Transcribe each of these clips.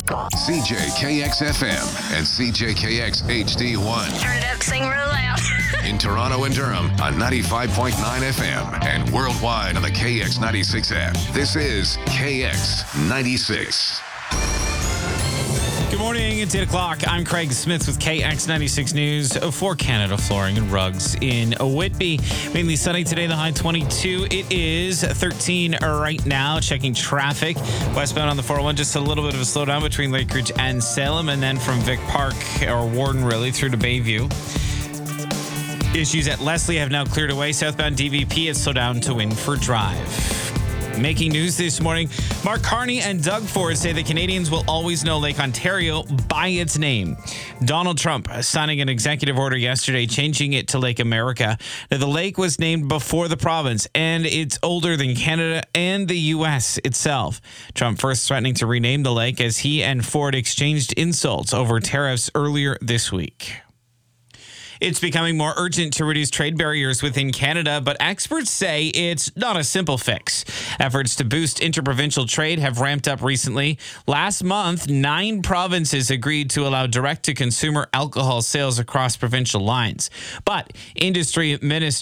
CJKX-FM and CJKX-HD1. Turn it up, sing real loud. In Toronto and Durham on 95.9 FM and worldwide on the KX96 app. This is KX96. Good morning. It's 8 o'clock. I'm Craig Smith with KX96 News for Canada Flooring and Rugs in Whitby. Mainly sunny today, the high 22. It is 13 right now. Checking traffic. Westbound on the 401, just a little bit of a slowdown between Lakeridge and Salem, and then from Vic Park, or Warden really, through to Bayview. Issues at Leslie have now cleared away. Southbound DVP, it's slowed down to Winford Drive. Making news this morning, Mark Carney and Doug Ford say the Canadians will always know Lake Ontario by its name. Donald Trump signing an executive order yesterday changing it to Lake America. Now, the lake was named before the province, and it's older than Canada and the U.S. itself. Trump first threatening to rename the lake as he and Ford exchanged insults over tariffs earlier this week. It's becoming more urgent to reduce trade barriers within Canada, but experts say it's not a simple fix. Efforts to boost interprovincial trade have ramped up recently. Last month, 9 provinces agreed to allow direct-to-consumer alcohol sales across provincial lines. But industry members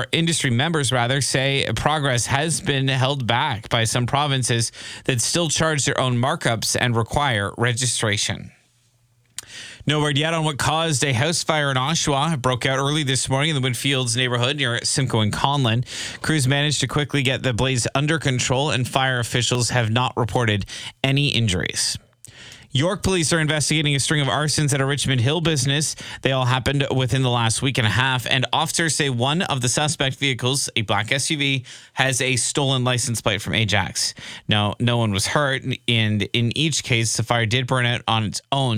say progress has been held back by some provinces that still charge their own markups and require registration. No word yet on what caused a house fire in Oshawa. It broke out early this morning in the Woodfields neighborhood near Simcoe and Conlin. Crews managed to quickly get the blaze under control, and fire officials have not reported any injuries. York police are investigating a string of arsons at a Richmond Hill business. They all happened within the last week and a half, and officers say one of the suspect vehicles, a black SUV, has a stolen license plate from Ajax. Now, no one was hurt, and in each case, the fire did burn out on its own.